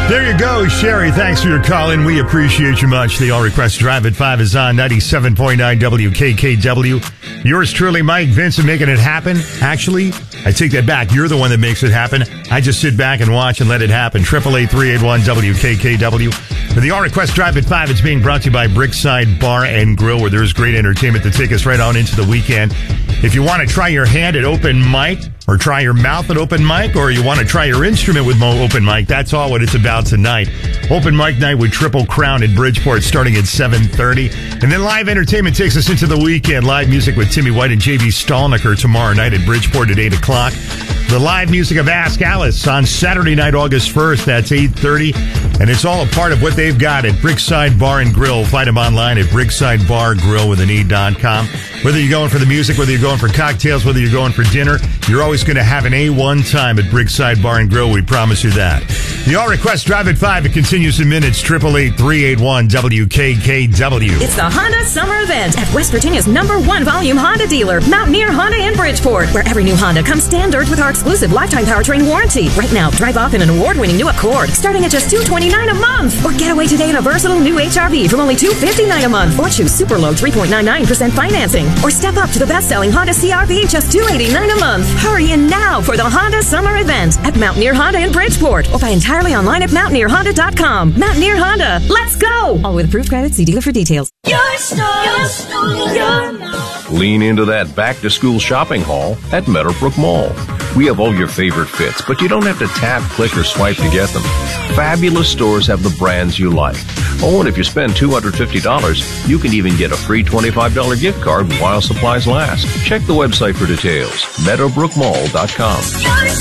There you go, Sherry. Thanks for your call in. We appreciate you much. The All Request Drive at 5 is on 97.9 WKKW. Yours truly, Mike Vincent, making it happen. Actually, I take that back. You're the one that makes it happen. I just sit back and watch and let it happen. 888-381 WKKW. For the All Request Drive at 5, it's being brought to you by Brickside Bar and Grill, where there's great entertainment to take us right on into the weekend. If you want to try your hand at open mic, or try your mouth at open mic, or you want to try your instrument with open mic, that's all what it's about tonight. Open mic night with Triple Crown in Bridgeport starting at 7:30. And then live entertainment takes us into the weekend. Live music with Timmy White and J.B. Stalnaker tomorrow night at Bridgeport at 8 o'clock. The live music of Ask Alice on Saturday night, August 1st. That's 8:30. And it's all a part of what they've got at Brickside Bar and Grill. Find them online at bricksidebargrillwithane.com. Whether you're going for the music, whether you're going for cocktails, whether you're going for dinner, you're always going to have an A1 time at Brickside Bar and Grill. We promise you that. The All Request Drive at 5. It continues in minutes. 888-381 WKKW. It's the Honda Summer Event at West Virginia's #1 volume Honda dealer, Mountaineer Honda in Bridgeport, where every new Honda comes standard with our exclusive lifetime powertrain warranty. Right now, drive off in an award-winning new Accord, starting at just $229 a month. Or get away today in a versatile new HR-V from only $259 a month. Or choose super low 3.99% financing. Or step up to the best-selling Honda CR-V, just $289 a month. Hurry in now for the Honda Summer Event at Mountaineer Honda in Bridgeport. Or buy entirely online at mountaineerhonda.com. Mountaineer Honda, let's go! All with approved credit. See dealer for details. Lean into that back-to-school shopping haul at Meadowbrook Mall. We have all your favorite fits, but you don't have to tap, click, or swipe to get them. Fabulous stores have the brands you like. Oh, and if you spend $250, you can even get a free $25 gift card while supplies last. Check the website for details. MeadowbrookMall.com.